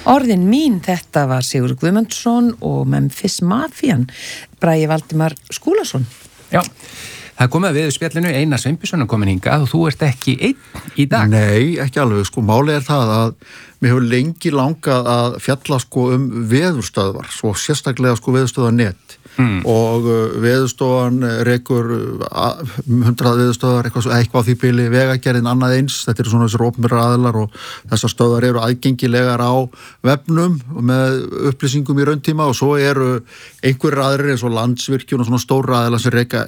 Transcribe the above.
Orðin mín, þetta var Sigurður Guðmundsson og Memphis Mafian, Bragi Valdimar Skúlason. Já, það komið að veðurspjallinu, Einar Sveinbjörnsson komin hingað og þú ert ekki einn í dag. Nei, ekki alveg, málið það að mér hefur lengi langað að fjalla veðurstöðvar, svo sérstaklega veðurstöðarnet og veðurstofan rekur 100 veðurstöðvar, eitthvað á því bili, Vegagerðin annað eins, þetta eru svona þessir opinberir aðilar og þessar stöðvar eru aðgengilegar á vefnum með upplýsingum í rauntíma og svo eru einhverjir aðrir eins og Landsvirkjun og svona stóra aðilar sem reka